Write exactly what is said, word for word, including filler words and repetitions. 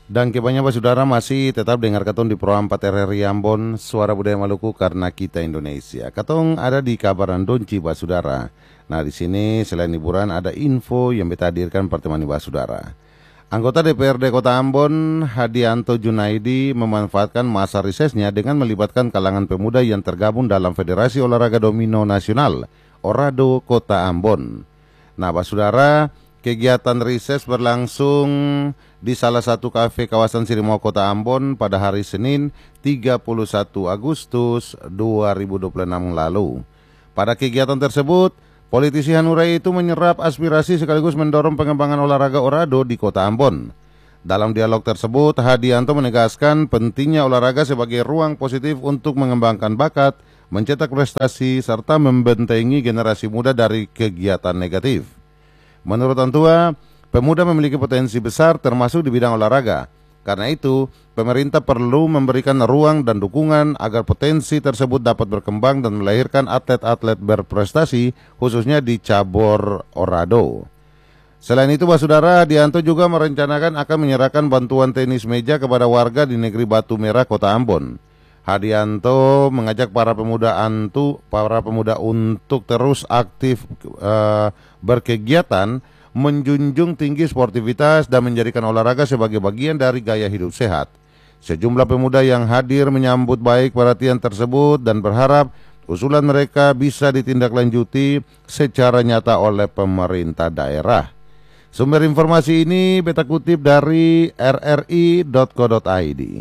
Dan kebanyakan saudara masih tetap dengar katong di Pro empat R R I Ambon, Suara Budaya Maluku karena kita Indonesia. Katong ada di Kabaran Donci, saudara. Nah, di sini selain hiburan ada info yang beta hadirkan pertemuan saudara. Anggota D P R D Kota Ambon, Hadianto Junaidi, memanfaatkan masa resesnya dengan melibatkan kalangan pemuda yang tergabung dalam Federasi Olahraga Domino Nasional, Orado Kota Ambon. Nah, saudara, kegiatan reses berlangsung di salah satu kafe kawasan Sirimau Kota Ambon pada hari Senin tiga puluh satu Agustus dua ribu dua puluh enam lalu. Pada kegiatan tersebut, politisi Hanurai itu menyerap aspirasi sekaligus mendorong pengembangan olahraga Orado di Kota Ambon. Dalam dialog tersebut, Hadianto menegaskan pentingnya olahraga sebagai ruang positif untuk mengembangkan bakat, mencetak prestasi, serta membentengi generasi muda dari kegiatan negatif. Menurut Antua, pemuda memiliki potensi besar termasuk di bidang olahraga. Karena itu, pemerintah perlu memberikan ruang dan dukungan agar potensi tersebut dapat berkembang dan melahirkan atlet-atlet berprestasi, khususnya di cabur Orado. Selain itu, saudara, Hadianto juga merencanakan akan menyerahkan bantuan tenis meja kepada warga di negeri Batu Merah, Kota Ambon. Hadianto mengajak para pemuda antu, para pemuda untuk terus aktif uh, berkegiatan, menjunjung tinggi sportivitas dan menjadikan olahraga sebagai bagian dari gaya hidup sehat. Sejumlah pemuda yang hadir menyambut baik perhatian tersebut dan berharap usulan mereka bisa ditindaklanjuti secara nyata oleh pemerintah daerah. Sumber informasi ini beta kutip dari r r i dot co dot i d.